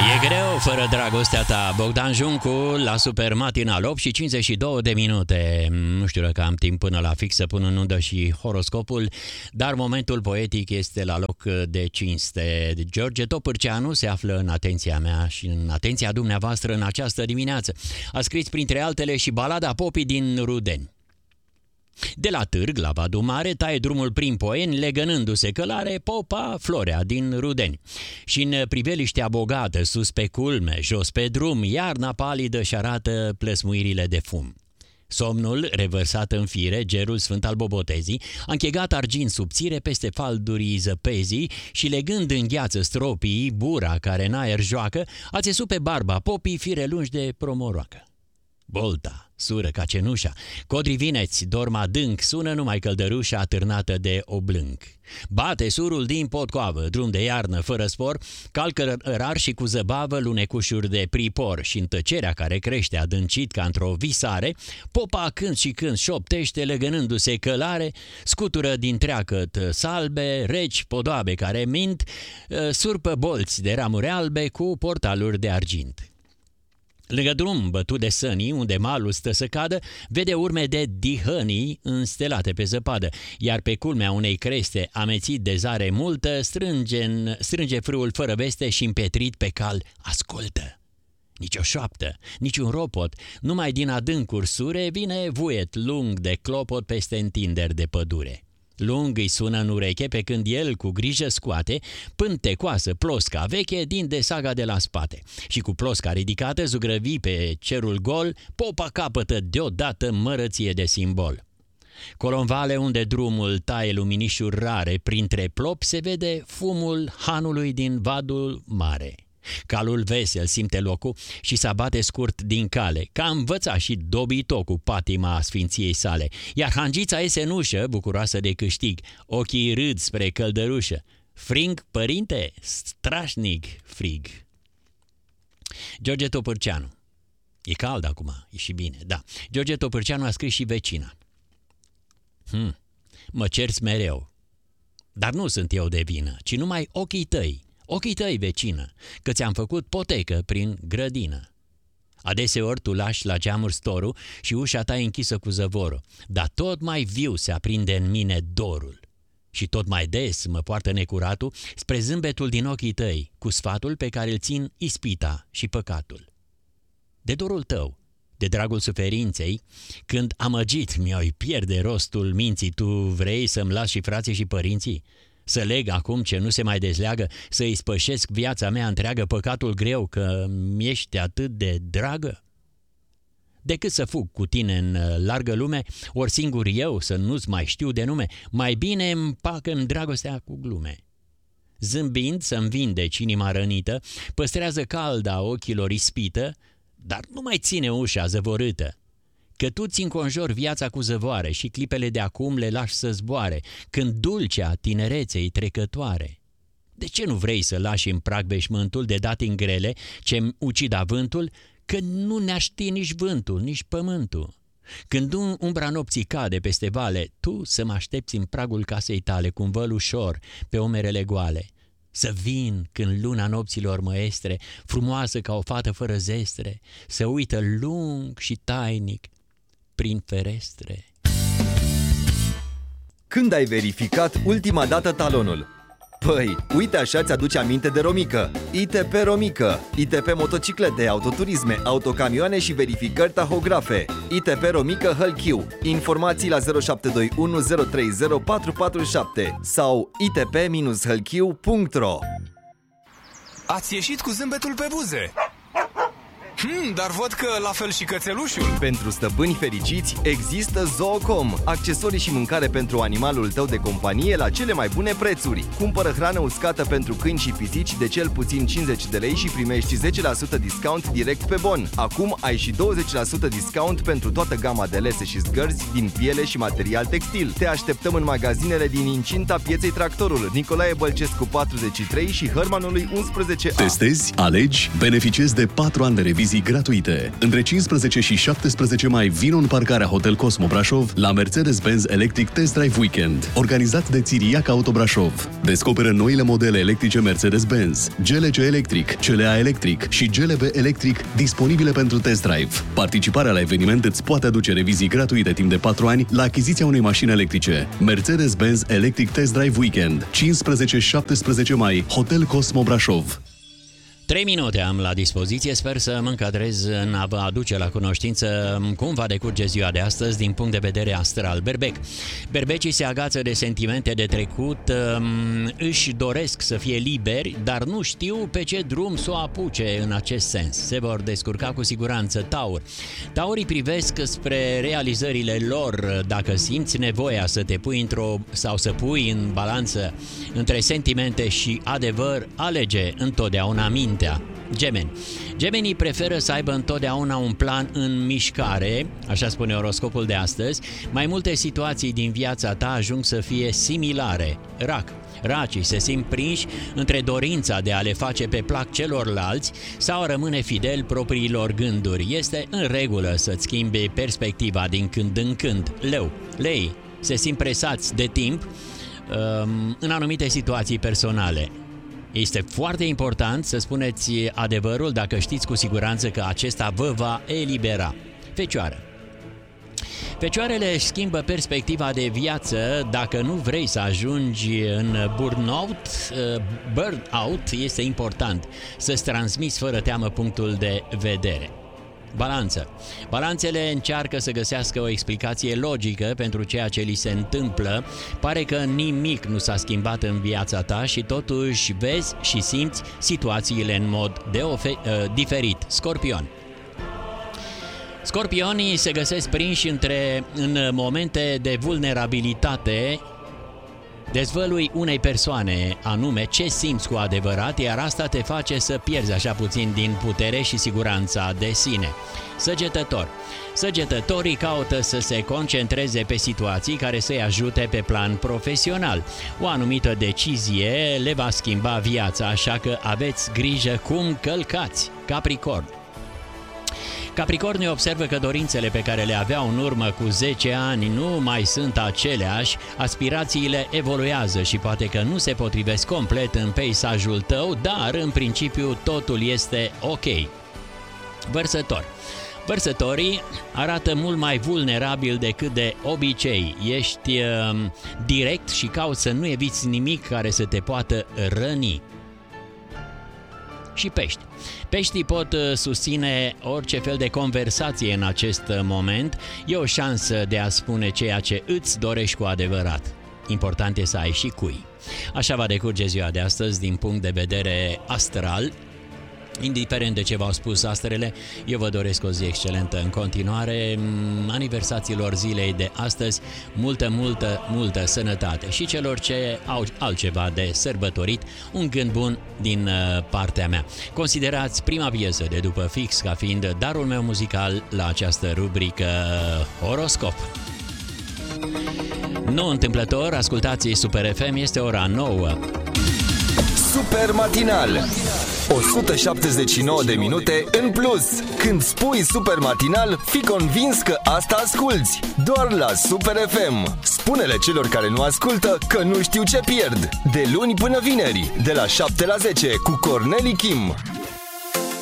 E greu fără dragostea ta. Bogdan Juncu la Super Matinal, 8 și 52 de minute. Nu știu dacă am timp până la fix să pun în undă și horoscopul, dar momentul poetic este la loc de cinste. George Topârceanu se află în atenția mea și în atenția dumneavoastră în această dimineață. A scris printre altele și balada Popii din Rudeni. De la Târg la Vadul Mare taie drumul prin Poieni, legănându-se călare Popa Florea din Rudeni. Și în priveliștea bogată, sus pe culme, jos pe drum, iarna palidă și arată plăsmuirile de fum. Somnul, revărsat în fire, gerul sfânt al Bobotezii, a închegat argint subțire peste faldurii zăpezii și legând în gheață stropii, bura care în aer joacă, a țesut pe barba popii fire lungi de promoroacă. Bolta, sură ca cenușa, codrii vineți, dorm adânc, sună numai căldărușa atârnată de oblânc. Bate surul din potcoavă, drum de iarnă fără spor, calcă rar și cu zăbavă lunecușuri de pripor și în tăcerea care crește adâncit ca într-o visare, popa când și când șoptește legănându-se călare, scutură din treacăt salbe, reci, podoabe care mint, surpă bolți de ramuri albe cu portaluri de argint. Lângă drum bătut de sănii, unde malul stă să cadă, vede urme de dihănii înstelate pe zăpadă, iar pe culmea unei creste, amețit de zare multă, strânge frâul fără veste și împetrit pe cal ascultă. Nici o șoaptă, nici un ropot, numai din adâncuri sure vine vuiet lung de clopot peste întinderi de pădure. Lung îi sună în ureche pe când el cu grijă scoate pântecoasă plosca veche din desaga de la spate și cu plosca ridicată zugrăvi pe cerul gol, popa capătă deodată mărăție de simbol. Colonvale unde drumul taie luminișuri rare, printre plopi se vede fumul hanului din Vadul Mare. Calul vesel simte locul și s-abate scurt din cale, ca învăța și dobitocul patima sfinției sale, iar hangița iese în ușă, bucuroasă de câștig, ochii râd spre căldărușă. Frig, părinte, strașnic frig. George Topârceanu. E cald acum, e și bine, da. George Topârceanu a scris și Vecina. Mă cerți mereu, dar nu sunt eu de vină, ci numai ochii tăi. Ochii tăi, vecină, că ți-am făcut potecă prin grădină. Adeseori tu lași la geamuri storul și ușa ta e închisă cu zăvorul, dar tot mai viu se aprinde în mine dorul. Și tot mai des mă poartă necuratul spre zâmbetul din ochii tăi, cu sfatul pe care îl țin ispita și păcatul. De dorul tău, de dragul suferinței, când amăgit mi-o-i pierde rostul minții, tu vrei să-mi lași și frații și părinții? Să leg acum ce nu se mai dezleagă, să-i spășesc viața mea întreagă păcatul greu, că mi-ești atât de dragă? Decât să fug cu tine în largă lume, ori singur eu să nu-ți mai știu de nume, mai bine împacă-mi dragostea cu glume. Zâmbind să-mi vindeci inima rănită, păstrează calda ochilor ispită, dar nu mai ține ușa zăvorâtă. Că tu ți înconjori viața cu zăvoare și clipele de acum le lași să zboare, când dulcea tinereței trecătoare. De ce nu vrei să lași în prag veșmântul de dat în grele ce-mi ucid avântul, că nu ne-a ști nici vântul, nici pământul? Când umbra nopții cade peste vale, tu să mă aștepți în pragul casei tale cu un văl ușor pe omerele goale. Să vin când luna nopților măestre, frumoasă ca o fată fără zestre, să uită lung și tainic prin ferestre. Când ai verificat ultima dată talonul? Păi, uite așa ți-aduce aminte de Romică. ITP Romică. ITP motociclete, autoturisme, autocamioane și verificări tahografe. ITP Romică Hălchiu. Informații la 0721 030 447 sau itp-hălchiu.ro. Ați ieșit cu zâmbetul pe buze. Dar văd că la fel și cățelușul. Pentru stăpâni fericiți există Zoocom, accesorii și mâncare pentru animalul tău de companie la cele mai bune prețuri. Cumpără hrană uscată pentru câini și pisici de cel puțin 50 de lei și primești 10% discount direct pe bon. Acum ai și 20% discount pentru toată gama de lese și zgărzi din piele și material textil. Te așteptăm în magazinele din incinta pieței Tractorul, Nicolae Bălcescu 43 și Hărmanului 11A. Testezi, alegi, beneficiezi de 4 ani de revizie revizii gratuite. Între 15 și 17 mai vino în parcarea Hotel Cosmo Brașov la Mercedes-Benz Electric Test Drive Weekend, organizat de Țiriac Auto Brașov. Descoperă noile modele electrice Mercedes-Benz, GLC Electric, CLA Electric și GLB Electric disponibile pentru test drive. Participarea la eveniment îți poate aduce revizii gratuite timp de 4 ani la achiziția unei mașini electrice. Mercedes-Benz Electric Test Drive Weekend, 15-17 mai, Hotel Cosmo Brașov. 3 minute am la dispoziție, sper să mă încadrez în a vă aduce la cunoștință cum va decurge ziua de astăzi din punct de vedere astral. Berbec. Berbecii se agață de sentimente de trecut, își doresc să fie liberi, dar nu știu pe ce drum să o apuce în acest sens. Se vor descurca cu siguranță. Taur. Taurii privesc spre realizările lor. Dacă simți nevoia să te pui sau să pui în balanță între sentimente și adevăr, alege întotdeauna mintea. Gemeni. Gemenii preferă să aibă întotdeauna un plan în mișcare, așa spune oroscopul de astăzi. Mai multe situații din viața ta ajung să fie similare. Rac. Racii se simt prinși între dorința de a le face pe plac celorlalți sau a rămâne fidel propriilor gânduri. Este în regulă să-ți schimbi perspectiva din când în când. Leu. Lei se simt presați de timp în anumite situații personale. Este foarte important să spuneți adevărul dacă știți cu siguranță că acesta vă va elibera. Fecioară. Fecioarele își schimbă perspectiva de viață. Dacă nu vrei să ajungi în burnout, este important să-ți transmiți fără teamă punctul de vedere. Balanță. Balanțele încearcă să găsească o explicație logică pentru ceea ce li se întâmplă. Pare că nimic nu s-a schimbat în viața ta și totuși vezi și simți situațiile în mod diferit. Scorpion. Scorpionii se găsesc prinși în momente de vulnerabilitate. Dezvălui unei persoane anume ce simți cu adevărat, iar asta te face să pierzi așa puțin din putere și siguranța de sine. Săgetător. Săgetătorii caută să se concentreze pe situații care să-i ajute pe plan profesional. O anumită decizie le va schimba viața, așa că aveți grijă cum călcați. Capricorn. Capricornii observă că dorințele pe care le aveau în urmă cu 10 ani nu mai sunt aceleași, aspirațiile evoluează și poate că nu se potrivesc complet în peisajul tău, dar în principiu totul este ok. Vărsător. Vărsătorii arată mult mai vulnerabil decât de obicei. Ești direct și cauți să nu eviți nimic care să te poată răni. Și pești. Peștii pot susține orice fel de conversație în acest moment. E o șansă de a spune ceea ce îți dorești cu adevărat. Important e să ai și cui. Așa va decurge ziua de astăzi din punct de vedere astral. Indiferent de ce v-au spus astrele, eu vă doresc o zi excelentă în continuare, aniversațiilor zilei de astăzi, multă sănătate și celor ce au altceva de sărbătorit, un gând bun din partea mea. Considerați prima piesă de după fix ca fiind darul meu muzical la această rubrică Horoscop. Nu întâmplător, ascultați Super FM, este ora 9. Super matinal. 179 de minute în plus. Când spui Super matinal, fii convins că asta asculți. Doar la Super FM. Spune-le celor care nu ascultă că nu știu ce pierd. De luni până vineri, de la 7 la 10 cu Corneli Kim.